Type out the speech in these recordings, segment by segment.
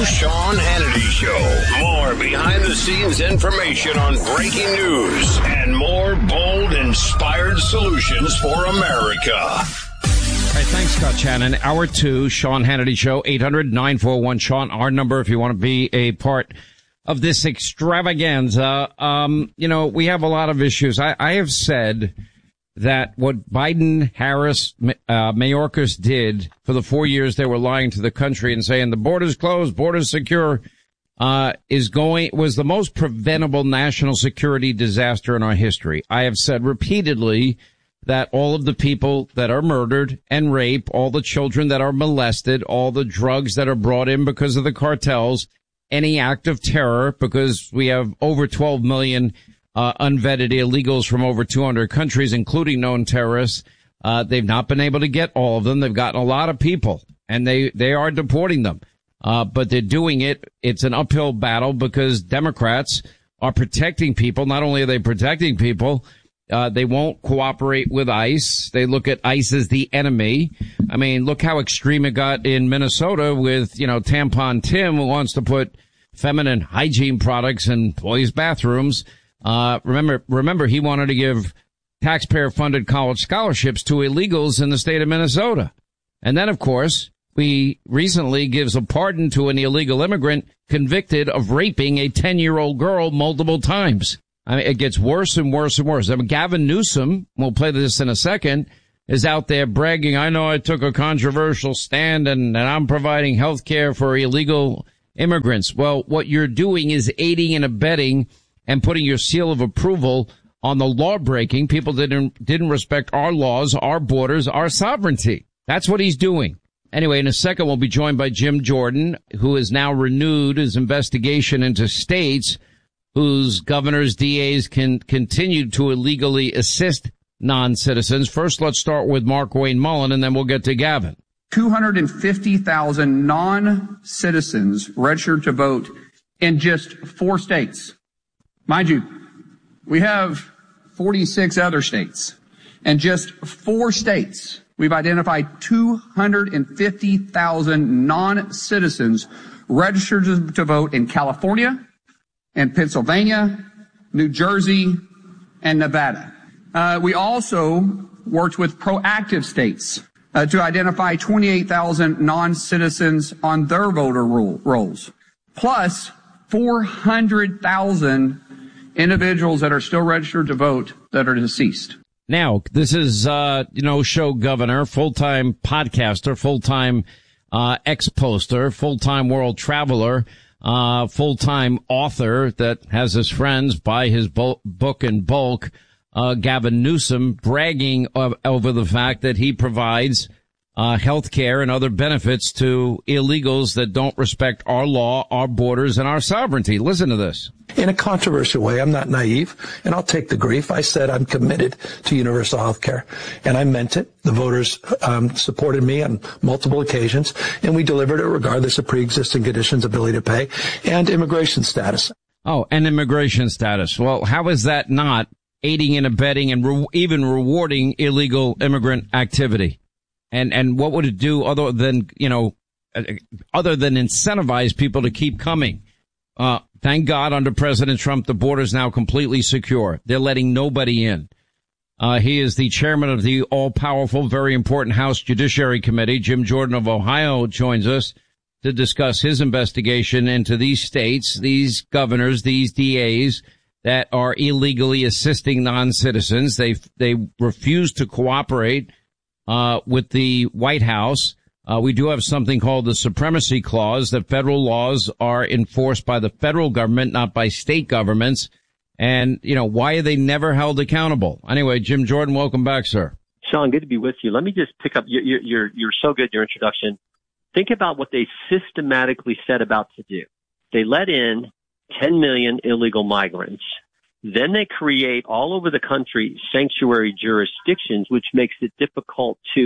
Sean Hannity Show. More behind-the-scenes information on breaking news and more bold, inspired solutions for America. All right, thanks, Scott Shannon. Hour 2, Sean Hannity Show, 800-941-SEAN, our number if you want to be a part of this extravaganza. We have a lot of issues. I have said that what Biden, Harris, Mayorkas did for the 4 years they were lying to the country and saying the border's closed, border's secure, was the most preventable national security disaster in our history. I have said repeatedly that all of the people that are murdered and raped, all the children that are molested, all the drugs that are brought in because of the cartels, any act of terror, because we have over 12 million unvetted illegals from over 200 countries, including known terrorists. They've not been able to get all of them. They've gotten a lot of people, and they are deporting them. But they're doing it. It's an uphill battle because Democrats are protecting people. Not only are they protecting people, they won't cooperate with ICE. They look at ICE as the enemy. I mean, look how extreme it got in Minnesota with, Tampon Tim, who wants to put feminine hygiene products in boys' bathrooms. Remember, he wanted to give taxpayer-funded college scholarships to illegals in the state of Minnesota. And then, of course, he recently gives a pardon to an illegal immigrant convicted of raping a 10-year-old girl multiple times. I mean, it gets worse and worse and worse. I mean, Gavin Newsom, we'll play this in a second, is out there bragging, I know I took a controversial stand and I'm providing health care for illegal immigrants. Well, what you're doing is aiding and abetting and putting your seal of approval on the law breaking. People didn't respect our laws, our borders, our sovereignty. That's what he's doing. Anyway, in a second, we'll be joined by Jim Jordan, who has now renewed his investigation into states whose governors, DAs can continue to illegally assist non-citizens. First, let's start with Mark Wayne Mullen, and then we'll get to Gavin. 250,000 non-citizens registered to vote in just 4 states. Mind you, we have 46 other states. In just 4 states, we've identified 250,000 non-citizens registered to vote in California, in Pennsylvania, New Jersey, and Nevada. We also worked with proactive states to identify 28,000 non-citizens on their voter rolls, plus 400,000 individuals that are still registered to vote that are deceased. Now, this is, show governor, full-time podcaster, full-time ex-poster, full-time world traveler, full-time author that has his friends buy his book in bulk, Gavin Newsom, bragging over the fact that he provides health care and other benefits to illegals that don't respect our law, our borders, and our sovereignty. Listen to this. In a controversial way, I'm not naive, and I'll take the grief. I said I'm committed to universal health care, and I meant it. The voters supported me on multiple occasions, and we delivered it regardless of pre-existing conditions, ability to pay, and immigration status. Oh, and immigration status. Well, how is that not aiding and abetting and even rewarding illegal immigrant activity? And what would it do other than incentivize people to keep coming? Thank God under President Trump, the border is now completely secure. They're letting nobody in. He is the chairman of the all-powerful, very important House Judiciary Committee. Jim Jordan of Ohio joins us to discuss his investigation into these states, these governors, these DAs that are illegally assisting non-citizens. They refuse to cooperate with the White House. We do have something called the Supremacy Clause, that federal laws are enforced by the federal government, not by state governments. And, why are they never held accountable? Anyway, Jim Jordan, welcome back, sir. Sean, good to be with you. Let me just pick up. You're so good, your introduction. Think about what they systematically set about to do. They let in 10 million illegal migrants. Then they create all over the country sanctuary jurisdictions, which makes it difficult to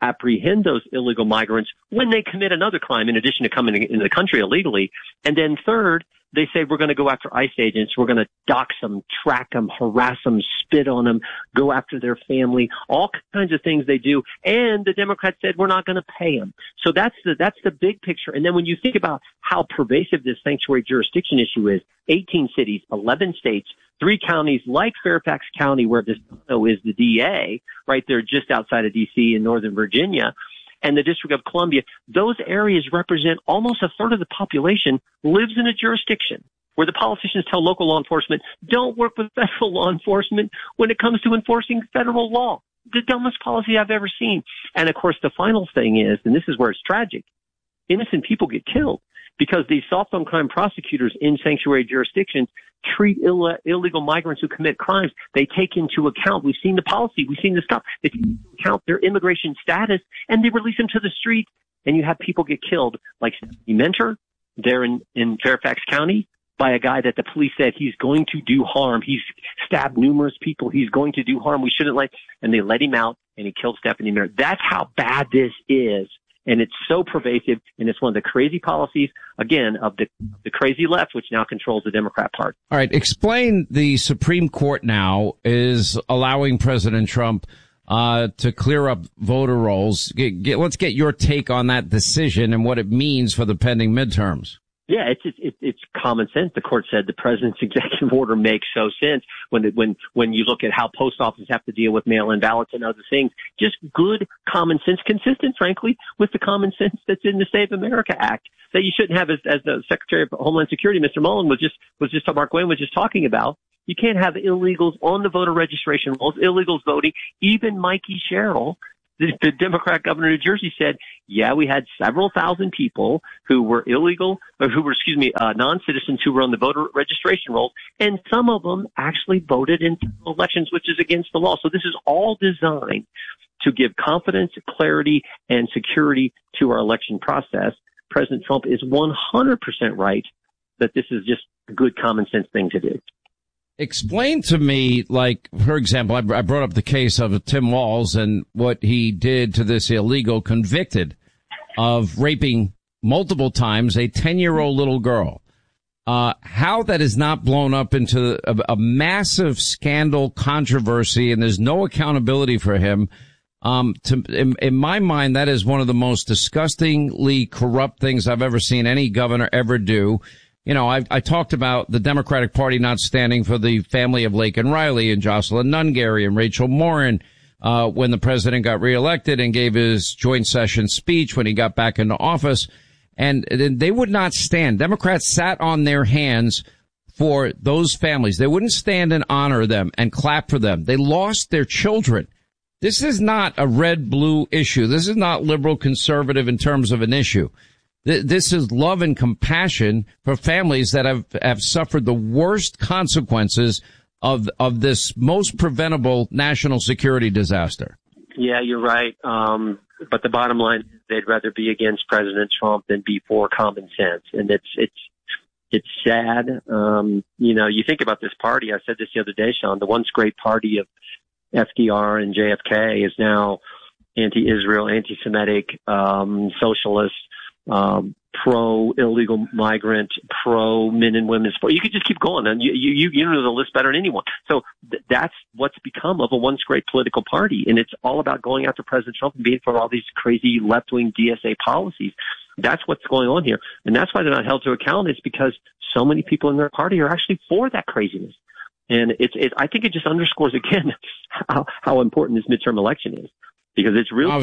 apprehend those illegal migrants when they commit another crime in addition to coming into the country illegally. And then third, they say we're going to go after ICE agents. We're going to dox them, track them, harass them, spit on them, go after their family, all kinds of things they do. And the Democrats said we're not going to pay them. So that's the big picture. And then when you think about how pervasive this sanctuary jurisdiction issue is, 18 cities, 11 states, 3 counties like Fairfax County, where DeSanto is the DA, right there just outside of D.C. in Northern Virginia, and the District of Columbia, those areas represent almost a third of the population lives in a jurisdiction where the politicians tell local law enforcement, don't work with federal law enforcement when it comes to enforcing federal law. The dumbest policy I've ever seen. And of course, the final thing is, and this is where it's tragic, innocent people get killed because these soft on crime prosecutors in sanctuary jurisdictions treat illegal migrants who commit crimes. They take into account, we've seen the policy, we've seen the stuff, they take into account their immigration status and they release them to the street. And you have people get killed like Stephanie Mentor there in Fairfax County by a guy that the police said he's going to do harm. He's stabbed numerous people. He's going to do harm. We shouldn't and they let him out and he killed Stephanie Mentor. That's how bad this is. And it's so pervasive, and it's one of the crazy policies, again, of the crazy left, which now controls the Democrat Party. All right, explain the Supreme Court now is allowing President Trump to clear up voter rolls. Let's get your take on that decision and what it means for the pending midterms. Yeah, it's common sense. The court said the president's executive order makes so sense when you look at how post offices have to deal with mail-in ballots and other things. Just good common sense, consistent, frankly, with the common sense that's in the Save America Act that you shouldn't have, as the Secretary of Homeland Security, Mr. Mullen, Mark Wayne was just talking about. You can't have illegals on the voter registration rolls, illegals voting. Even Mikey Sherrill, the Democrat governor of New Jersey, said, yeah, we had several thousand people who were illegal, or who were, non-citizens who were on the voter registration rolls, and some of them actually voted in elections, which is against the law. So this is all designed to give confidence, clarity, and security to our election process. President Trump is 100% right that this is just a good common sense thing to do. Explain to me, like, for example, I brought up the case of Tim Walz and what he did to this illegal convicted of raping multiple times a 10-year-old little girl. How that is not blown up into a massive scandal controversy, and there's no accountability for him. In my mind, that is one of the most disgustingly corrupt things I've ever seen any governor ever do. You know, I talked about the Democratic Party not standing for the family of Laken Riley and Jocelyn Nungaray and Rachel Morin when the president got reelected and gave his joint session speech when he got back into office. And they would not stand. Democrats sat on their hands for those families. They wouldn't stand and honor them and clap for them. They lost their children. This is not a red-blue issue. This is not liberal-conservative in terms of an issue. This is love and compassion for families that have suffered the worst consequences of this most preventable national security disaster. Yeah, you're right. But the bottom line is they'd rather be against President Trump than be for common sense. And it's sad. You think about this party. I said this the other day, Sean, the once great party of FDR and JFK is now anti-Israel, anti-Semitic, socialist, pro-illegal migrant, pro-men and women's sport. You could just keep going, and you know the list better than anyone. So that's what's become of a once great political party, and it's all about going after President Trump and being for all these crazy left-wing DSA policies. That's what's going on here, and that's why they're not held to account. It's because so many people in their party are actually for that craziness, and I think it just underscores again how important this midterm election is, because it's really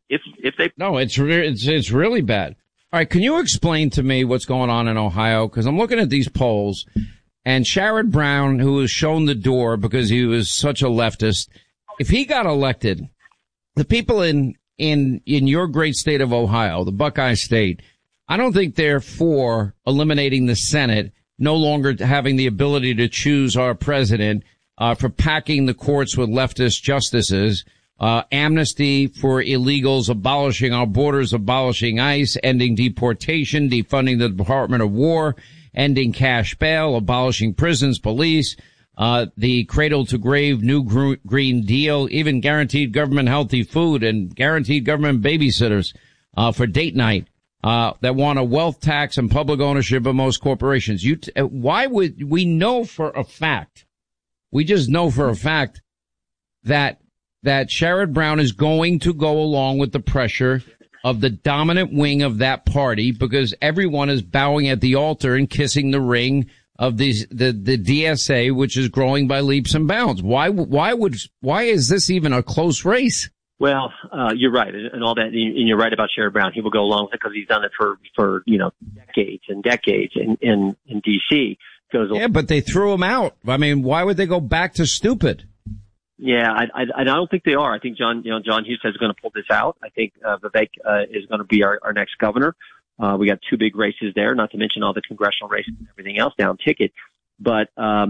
it's really bad. All right, can you explain to me what's going on in Ohio? Because I'm looking at these polls, and Sherrod Brown, who was shown the door because he was such a leftist, if he got elected, the people in your great state of Ohio, the Buckeye State, I don't think they're for eliminating the Senate, no longer having the ability to choose our president, for packing the courts with leftist justices, amnesty for illegals, abolishing our borders, abolishing ICE, ending deportation, defunding the Department of War, ending cash bail, abolishing prisons, police, the cradle to grave new Green Deal, even guaranteed government healthy food and guaranteed government babysitters, for date night, that want a wealth tax and public ownership of most corporations. Why would we know for a fact? We just know for a fact that Sherrod Brown is going to go along with the pressure of the dominant wing of that party, because everyone is bowing at the altar and kissing the ring of the DSA, which is growing by leaps and bounds. Why is this even a close race? Well, you're right, and all that, and you're right about Sherrod Brown. He will go along with it because he's done it for decades and decades in D.C. Yeah, but they threw him out. I mean, why would they go back to stupid? Yeah, I don't think they are. I think John Husted is going to pull this out. I think Vivek is going to be our next governor. We got two big races there, not to mention all the congressional races and everything else down ticket. But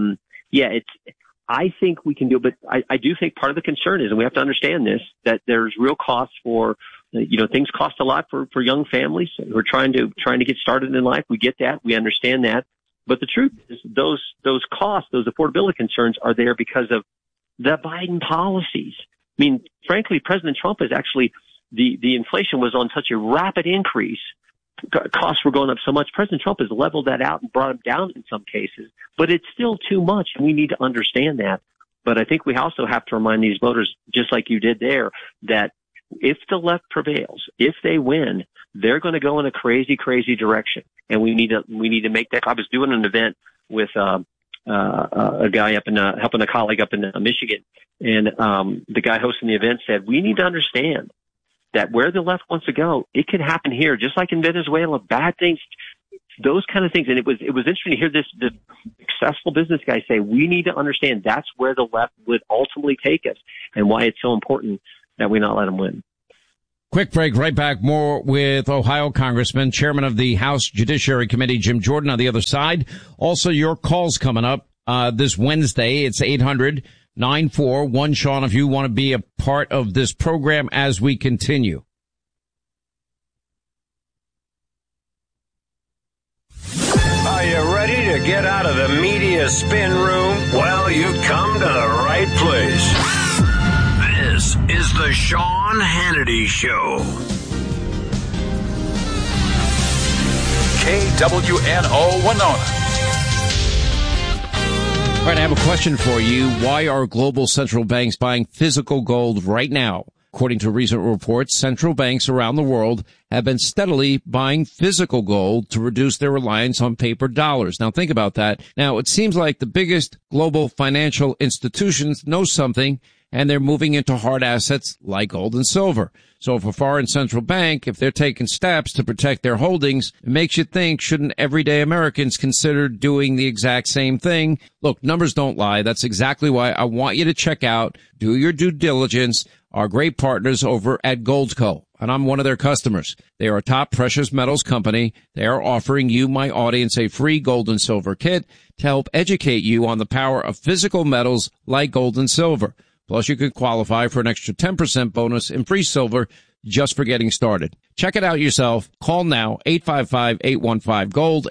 I think we can do it. But I do think part of the concern is, and we have to understand this, that there's real costs for, things cost a lot for young families who are trying to get started in life. We get that. We understand that. But the truth is those costs, those affordability concerns are there because of the Biden policies. I mean, frankly, President Trump is actually, the inflation was on such a rapid increase. Costs were going up so much. President Trump has leveled that out and brought them down in some cases, but it's still too much. And we need to understand that. But I think we also have to remind these voters, just like you did there, that if the left prevails, if they win, they're going to go in a crazy, crazy direction. And we need to make that. I was doing an event with, a guy up in, helping a colleague up in Michigan. And, the guy hosting the event said, we need to understand that where the left wants to go, it can happen here, just like in Venezuela, bad things, those kind of things. And it was interesting to hear this successful business guy say, we need to understand that's where the left would ultimately take us and why it's so important that we not let them win. Quick break, right back. More with Ohio Congressman, Chairman of the House Judiciary Committee, Jim Jordan, on the other side. Also, your calls coming up this Wednesday. It's 800-941-SEAN if you want to be a part of this program as we continue. Are you ready to get out of the media spin room? Well, you've come to the right place. This is the Sean Hannity Show. KWNO Winona. All right, I have a question for you. Why are global central banks buying physical gold right now? According to recent reports, central banks around the world have been steadily buying physical gold to reduce their reliance on paper dollars. Now, think about that. Now, it seems like the biggest global financial institutions know something, and they're moving into hard assets like gold and silver. So if a foreign central bank, if they're taking steps to protect their holdings, it makes you think, shouldn't everyday Americans consider doing the exact same thing? Look, numbers don't lie. That's exactly why I want you to check out, do your due diligence, our great partners over at Goldco. And I'm one of their customers. They are a top precious metals company. They are offering you, my audience, a free gold and silver kit to help educate you on the power of physical metals like gold and silver. Plus, you could qualify for an extra 10% bonus in free silver just for getting started. Check it out yourself. Call now, 855-815-GOLD,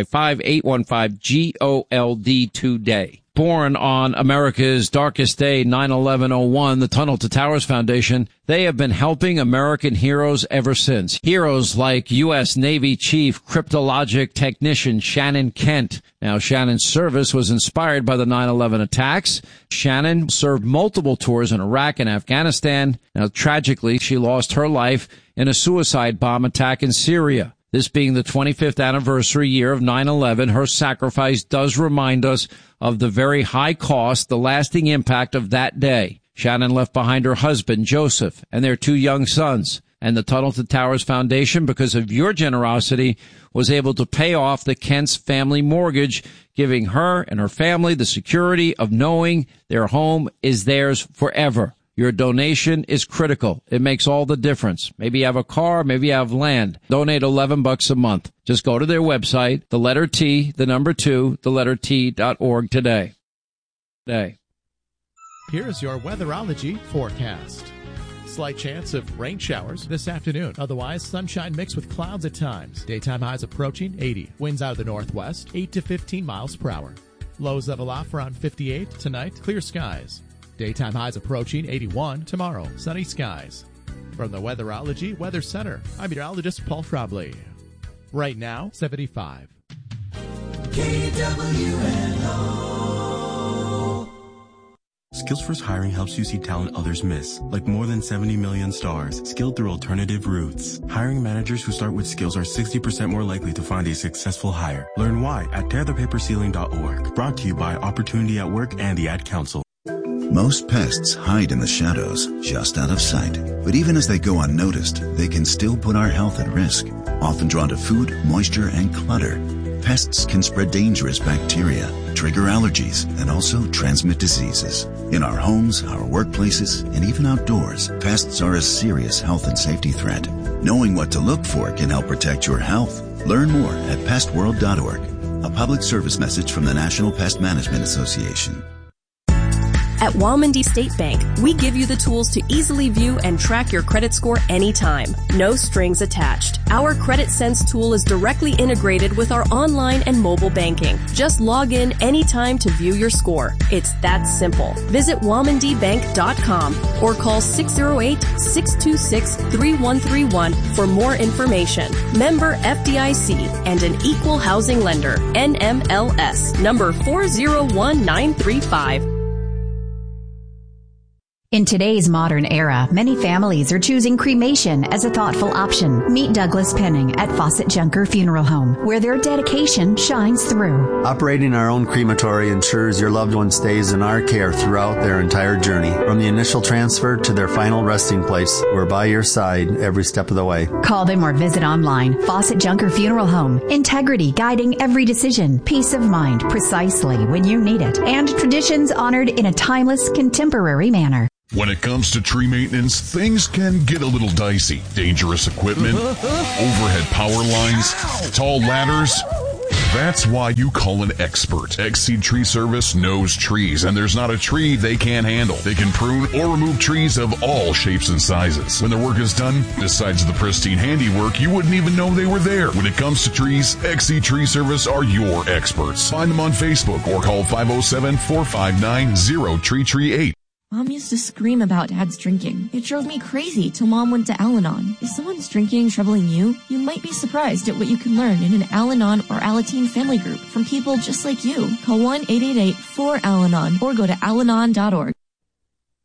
855-815-GOLD today. Born on America's darkest day, 9/11/01, the Tunnel to Towers Foundation, they have been helping American heroes ever since. Heroes like U.S. Navy Chief Cryptologic Technician Shannon Kent. Now, Shannon's service was inspired by the 9/11 attacks. Shannon served multiple tours in Iraq and Afghanistan. Now, tragically, she lost her life in a suicide bomb attack in Syria. This being the 25th anniversary year of 9/11, her sacrifice does remind us of the very high cost, the lasting impact of that day. Shannon left behind her husband, Joseph, and their 2 young sons. And the Tunnel to Towers Foundation, because of your generosity, was able to pay off the Kent's family mortgage, giving her and her family the security of knowing their home is theirs forever. Your donation is critical. It makes all the difference. Maybe you have a car, maybe you have land. Donate $11 a month. Just go to their website, the letter T, the number 2, the letter T.org today. Here's your weatherology forecast. Slight chance of rain showers this afternoon. Otherwise, sunshine mixed with clouds at times. Daytime highs approaching 80. Winds out of the northwest, 8 to 15 miles per hour. Lows level off around 58 tonight. Clear skies. Daytime highs approaching 81 tomorrow. Sunny skies. From the Weatherology Weather Center, I'm meteorologist Paul Trombley. Right now, 75. Skills First Hiring helps you see talent others miss, like more than 70 million stars, skilled through alternative routes. Hiring managers who start with skills are 60% more likely to find a successful hire. Learn why at tearthepaperceiling.org. Brought to you by Opportunity at Work and the Ad Council. Most pests hide in the shadows, just out of sight. But even as they go unnoticed, they can still put our health at risk. Often drawn to food, moisture, and clutter, pests can spread dangerous bacteria, trigger allergies, and also transmit diseases. In our homes, our workplaces, and even outdoors, pests are a serious health and safety threat. Knowing what to look for can help protect your health. Learn more at pestworld.org. A public service message from the National Pest Management Association. At Walmondie State Bank, we give you the tools to easily view and track your credit score anytime. No strings attached. Our Credit Sense tool is directly integrated with our online and mobile banking. Just log in anytime to view your score. It's that simple. Visit WalmondieBank.com or call 608-626-3131 for more information. Member FDIC and an equal housing lender. NMLS number 401935. In today's modern era, many families are choosing cremation as a thoughtful option. Meet Douglas Penning at Fawcett Junker Funeral Home, where their dedication shines through. Operating our own crematory ensures your loved one stays in our care throughout their entire journey. From the initial transfer to their final resting place, we're by your side every step of the way. Call them or visit online. Fawcett Junker Funeral Home. Integrity guiding every decision. Peace of mind precisely when you need it. And traditions honored in a timeless, contemporary manner. When it comes to tree maintenance, things can get a little dicey. Dangerous equipment, overhead power lines, tall ladders. That's why you call an expert. Exceed Tree Service knows trees, and there's not a tree they can't handle. They can prune or remove trees of all shapes and sizes. When their work is done, besides the pristine handiwork, you wouldn't even know they were there. When it comes to trees, Exceed Tree Service are your experts. Find them on Facebook or call 507-459-0338. Mom used to scream about Dad's drinking. It drove me crazy till Mom went to Al-Anon. If someone's drinking troubling you, you might be surprised at what you can learn in an Al-Anon or Alateen family group from people just like you. Call 1-888-4-AL-ANON or go to alanon.org.